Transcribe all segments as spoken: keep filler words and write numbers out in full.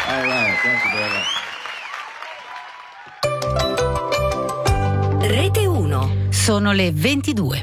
All right, thank you very much. Rete uno. Sono le ventidue.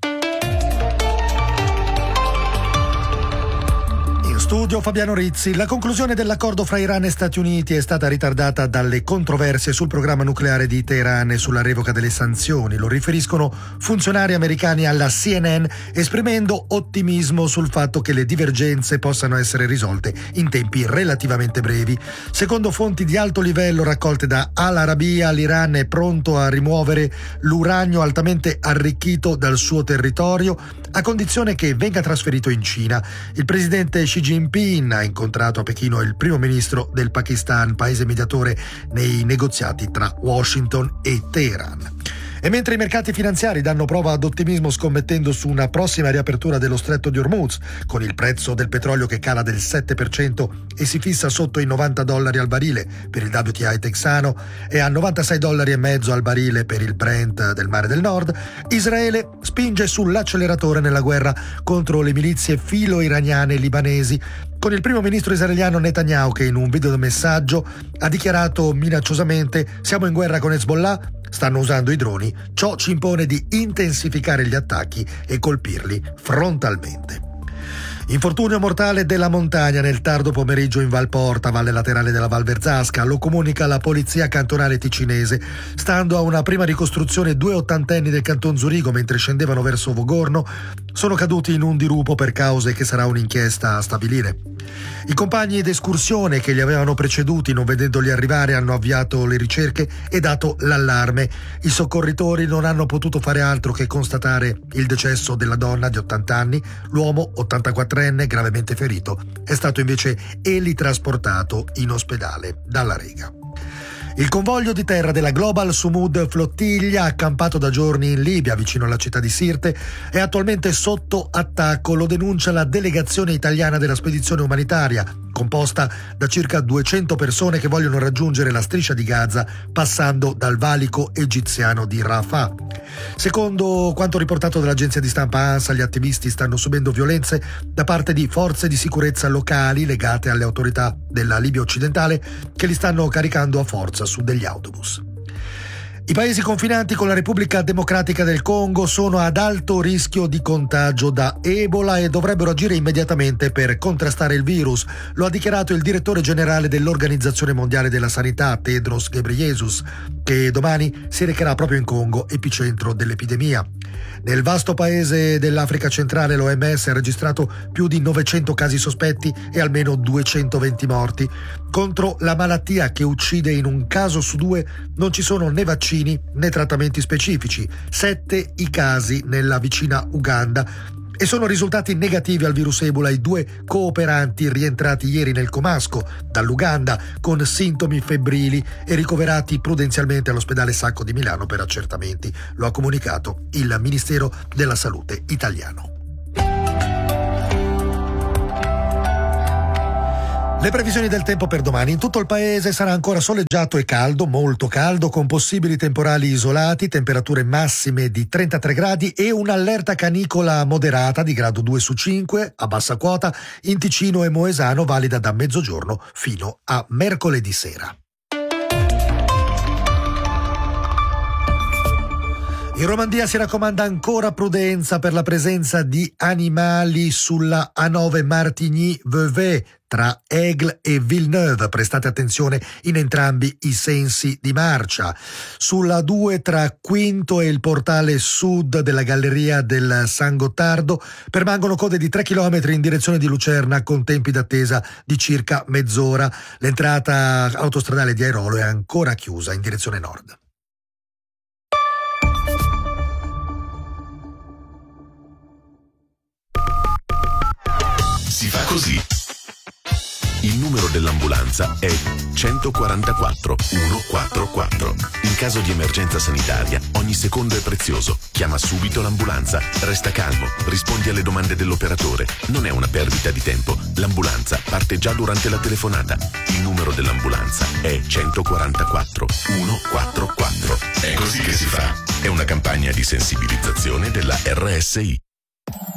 Studio Fabiano Rizzi. La conclusione dell'accordo fra Iran e Stati Uniti è stata ritardata dalle controversie sul programma nucleare di Teheran e sulla revoca delle sanzioni. Lo riferiscono funzionari americani alla C N N, esprimendo ottimismo sul fatto che le divergenze possano essere risolte in tempi relativamente brevi. Secondo fonti di alto livello raccolte da Al Arabiya, l'Iran è pronto a rimuovere l'uranio altamente arricchito dal suo territorio a condizione che venga trasferito in Cina. Il presidente Xi Jinping ha incontrato a Pechino il primo ministro del Pakistan, paese mediatore nei negoziati tra Washington e Teheran. E mentre i mercati finanziari danno prova ad ottimismo scommettendo su una prossima riapertura dello stretto di Hormuz, con il prezzo del petrolio che cala del sette per cento e si fissa sotto i novanta dollari al barile per il W T I texano e a novantasei dollari e mezzo al barile per il Brent del Mare del Nord, Israele spinge sull'acceleratore nella guerra contro le milizie filo-iraniane e libanesi, con il primo ministro israeliano Netanyahu che in un videomessaggio ha dichiarato minacciosamente: siamo in guerra con Hezbollah, stanno usando i droni, ciò ci impone di intensificare gli attacchi e colpirli frontalmente. Infortunio mortale della montagna nel tardo pomeriggio in Valporta, valle laterale della Val Verzasca. Lo comunica la polizia cantonale ticinese. Stando a una prima ricostruzione, due ottantenni del canton Zurigo, mentre scendevano verso Vogorno, sono caduti in un dirupo per cause che sarà un'inchiesta a stabilire. I compagni d'escursione che li avevano preceduti, non vedendoli arrivare, hanno avviato le ricerche e dato l'allarme. I soccorritori non hanno potuto fare altro che constatare il decesso della donna di ottanta anni. L'uomo, ottantaquattrenne, gravemente ferito, è stato invece elitrasportato in ospedale dalla Rega. Il convoglio di terra della Global Sumud Flottiglia, accampato da giorni in Libia vicino alla città di Sirte, è attualmente sotto attacco. Lo denuncia la delegazione italiana della spedizione umanitaria, composta da circa duecento persone che vogliono raggiungere la striscia di Gaza passando dal valico egiziano di Rafah. Secondo quanto riportato dall'agenzia di stampa ANSA, gli attivisti stanno subendo violenze da parte di forze di sicurezza locali legate alle autorità della Libia occidentale che li stanno caricando a forza su degli autobus. I paesi confinanti con la Repubblica Democratica del Congo sono ad alto rischio di contagio da Ebola e dovrebbero agire immediatamente per contrastare il virus. Lo ha dichiarato il direttore generale dell'Organizzazione Mondiale della Sanità, Tedros Ghebreyesus, che domani si recherà proprio in Congo, epicentro dell'epidemia. Nel vasto paese dell'Africa centrale l'O M S ha registrato più di novecento casi sospetti e almeno duecentoventi morti. Contro la malattia che uccide in un caso su due non ci sono né vaccini né trattamenti specifici. Sette i casi nella vicina Uganda e sono risultati negativi al virus Ebola i due cooperanti rientrati ieri nel comasco dall'Uganda con sintomi febbrili e ricoverati prudenzialmente all'ospedale Sacco di Milano per accertamenti. Lo ha comunicato il Ministero della Salute italiano. Le previsioni del tempo per domani: in tutto il paese sarà ancora soleggiato e caldo, molto caldo, con possibili temporali isolati, temperature massime di trentatré gradi e un'allerta canicola moderata di grado due su cinque a bassa quota in Ticino e Moesano, valida da mezzogiorno fino a mercoledì sera. In Romandia si raccomanda ancora prudenza per la presenza di animali sulla A nove Martigny-Vevey tra Aigle e Villeneuve. Prestate attenzione in entrambi i sensi di marcia. Sulla due tra Quinto e il portale sud della galleria del San Gottardo permangono code di tre chilometri in direzione di Lucerna con tempi d'attesa di circa mezz'ora. L'entrata autostradale di Airolo è ancora chiusa in direzione nord. Si fa così. Il numero dell'ambulanza è centoquarantaquattro centoquarantaquattro. In caso di emergenza sanitaria, ogni secondo è prezioso. Chiama subito l'ambulanza. Resta calmo, rispondi alle domande dell'operatore. Non è una perdita di tempo. L'ambulanza parte già durante la telefonata. Il numero dell'ambulanza è centoquarantaquattro centoquarantaquattro. È così che si fa. È una campagna di sensibilizzazione della R S I.